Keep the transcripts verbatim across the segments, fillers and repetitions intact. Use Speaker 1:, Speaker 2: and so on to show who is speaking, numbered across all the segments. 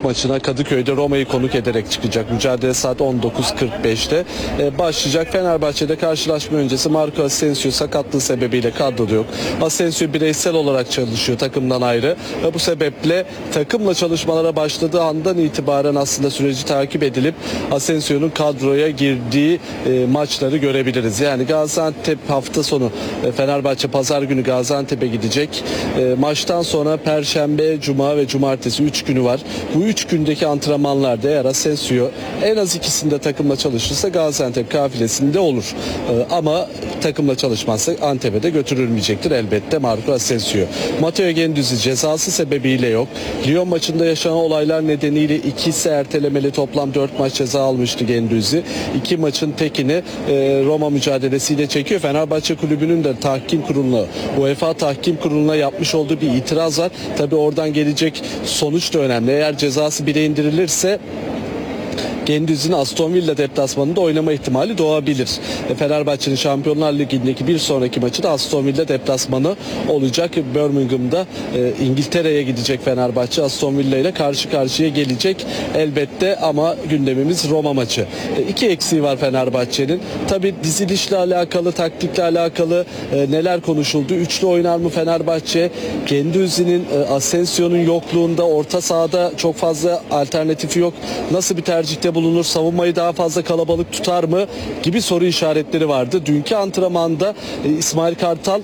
Speaker 1: maçına Kadıköy'de Roma'yı konuk ederek çıkacak. Mücadele saat on dokuz kırk beşte e, başlayacak. Fenerbahçe'de karşılaşma öncesi Marco Asensio sakatlığı sebebiyle kadroda yok. Asensio bireysel olarak çalışıyor takımdan ayrı. E, bu sebeple takımla çalışmalara başladığı andan itibaren aslında süreci takip edilip Asensio'nun kadroya girdiği e, maçları görebiliriz. Yani Gaziantep hafta sonu e, Fenerbahçe pazar günü Gaziantep'e gidecek. E, maçtan sonra Perşembe, Cuma ve Cumartesi üç günü var. Bu üç gündeki antrenmanlarda eğer Asensio en az ikisinde takımla çalışırsa Gaziantep kafilesinde olur. E, ama takımla çalışmazsa Antep'e de götürülmeyecektir elbette Marco Asensio. Matteo Guendouzi cezası sebebiyle yok. Lyon maçında yaşanan olaylar nedeniyle ikisi ertelemeli, toplam dört maç ceza almıştı Guendouzi. İki maçın tekini e, Roma mücadelesiyle çekiyor. Fenerbahçe Kulübü'nün de tahkim kuruluna, UEFA tahkim kuruluna yapmış olduğu bir itiraz var. Tabii oradan gelecek sonuç da önemli. Eğer cezası bire indirilirse Guendouzi'nin Aston Villa deplasmanında oynama ihtimali doğabilir. E, Fenerbahçe'nin Şampiyonlar Ligi'ndeki bir sonraki maçı da Aston Villa deplasmanı olacak. Birmingham'da e, İngiltere'ye gidecek Fenerbahçe. Aston Villa ile karşı karşıya gelecek elbette ama gündemimiz Roma maçı. E, iki eksiği var Fenerbahçe'nin. Tabii dizilişle alakalı, taktikle alakalı e, neler konuşuldu? Üçlü oynar mı Fenerbahçe? Guendouzi'nin, e, Asensio'nun yokluğunda orta sahada çok fazla alternatifi yok. Nasıl bir tercihte bulunur, savunmayı daha fazla kalabalık tutar mı gibi soru işaretleri vardı. Dünkü antrenmanda e, İsmail Kartal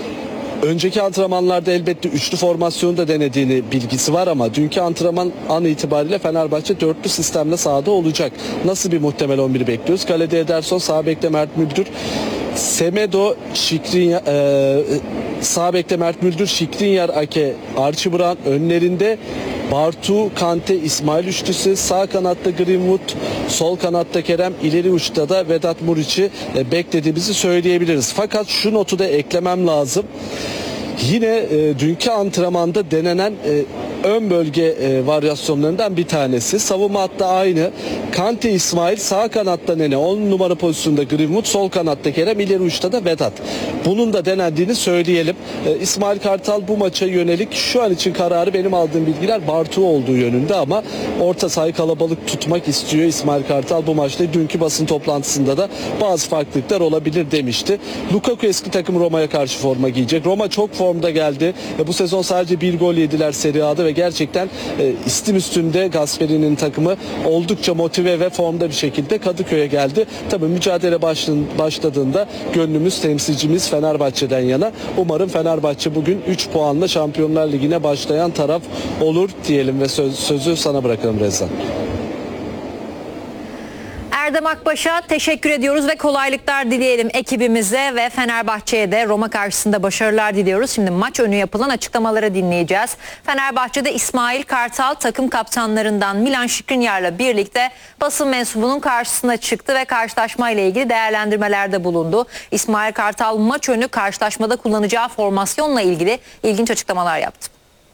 Speaker 1: önceki antrenmanlarda elbette üçlü formasyonu da denediğini bilgisi var ama dünkü antrenman an itibariyle Fenerbahçe dörtlü sistemle sahada olacak. Nasıl bir muhtemel on bir bekliyoruz? Kalede Ederson, sağ bekte Mert Müldür, Semedo, Şikrinyar, e, sağ bekte Mert Müldür, Şikrinyar, Ake, Archie Brown önlerinde Bartu, Kante, İsmail üçlüsü, sağ kanatta Greenwood, sol kanatta Kerem, ileri uçta da Vedat Muriç'i e, beklediğimizi söyleyebiliriz. Fakat şu notu da eklemem lazım. Yine e, dünkü antrenmanda denenen e, ön bölge e, varyasyonlarından bir tanesi. Savunma hattı aynı. Kante, İsmail, sağ kanatta Nene, on numara pozisyonda Greenwood, sol kanatta Kerem, ileri uçta da Vedat. Bunun da denendiğini söyleyelim. E, İsmail Kartal bu maça yönelik şu an için kararı benim aldığım bilgiler Bartu olduğu yönünde ama orta sahayı kalabalık tutmak istiyor İsmail Kartal bu maçta. Dünkü basın toplantısında da bazı farklılıklar olabilir demişti. Lukaku eski takım Roma'ya karşı forma giyecek. Roma çok formda geldi. E, bu sezon sadece bir gol yediler Serie A'da ve gerçekten e, istim üstünde Gasperi'nin takımı oldukça motive ve formda bir şekilde Kadıköy'e geldi. Tabii mücadele başladığında gönlümüz, temsilcimiz Fenerbahçe'den yana. Umarım Fenerbahçe bugün üç puanla Şampiyonlar Ligi'ne başlayan taraf olur diyelim ve söz, sözü sana bırakalım Rezan.
Speaker 2: Erdem Akbaş'a teşekkür ediyoruz ve kolaylıklar dileyelim ekibimize ve Fenerbahçe'ye de Roma karşısında başarılar diliyoruz. Şimdi maç önü yapılan açıklamaları dinleyeceğiz. Fenerbahçe'de İsmail Kartal takım kaptanlarından Milan Skriniar'la birlikte basın mensubunun karşısına çıktı ve karşılaşma ile ilgili değerlendirmelerde bulundu. İsmail Kartal maç önü karşılaşmada kullanacağı formasyonla ilgili ilginç açıklamalar yaptı.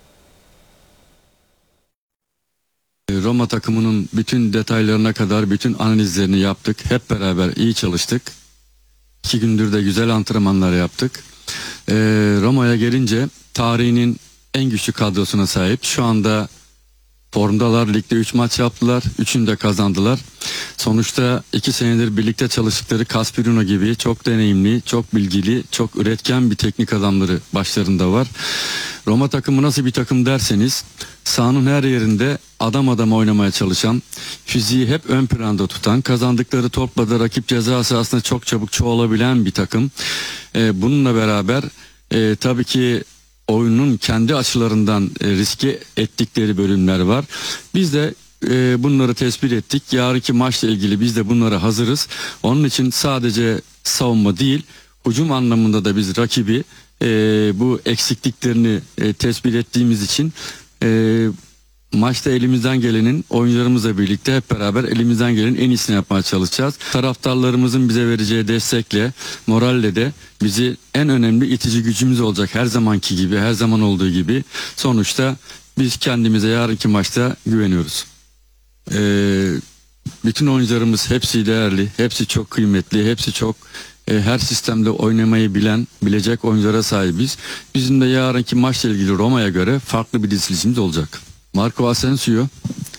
Speaker 3: Roma takımının bütün detaylarına kadar bütün analizlerini yaptık. Hep beraber iyi çalıştık. İki gündür de güzel antrenmanlar yaptık. Ee, Roma'ya gelince tarihinin en güçlü kadrosuna sahip. Şu anda formdalar. Ligde üç maç yaptılar. Üçünü de kazandılar. Sonuçta iki senedir birlikte çalıştıkları Casperino gibi çok deneyimli, çok bilgili, çok üretken bir teknik adamları başlarında var. Roma takımı nasıl bir takım derseniz sahanın her yerinde adam adam oynamaya çalışan, fiziği hep ön planda tutan, kazandıkları topla da rakip ceza sahasında çok çabuk çoğalabilen bir takım. Ee, bununla beraber e, tabii ki oyunun kendi açılarından e, riske ettikleri bölümler var. Biz de e, bunları tespit ettik. Yarınki maçla ilgili biz de bunlara hazırız. Onun için sadece savunma değil, hücum anlamında da biz rakibi e, bu eksikliklerini e, tespit ettiğimiz için e, maçta elimizden gelenin oyuncularımızla birlikte hep beraber elimizden gelenin en iyisini yapmaya çalışacağız. Taraftarlarımızın bize vereceği destekle, moralle de bizi en önemli itici gücümüz olacak. Her zamanki gibi, her zaman olduğu gibi. Sonuçta biz kendimize yarınki maçta güveniyoruz. Ee, bütün oyuncularımız hepsi değerli, hepsi çok kıymetli, hepsi çok e, her sistemde oynamayı bilen, bilecek oyunculara sahibiz. Bizim de yarınki maçla ilgili Roma'ya göre farklı bir dizilişimiz olacak. Marco Asensio